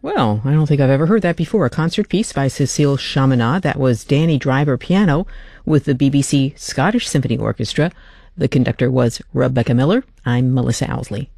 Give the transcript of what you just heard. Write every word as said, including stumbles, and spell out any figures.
Well, I don't think I've ever heard that before. A concert piece by Cécile Chaminade. That was Danny Driver piano with the B B C Scottish Symphony Orchestra. The conductor was Rebecca Miller. I'm Melissa Owsley.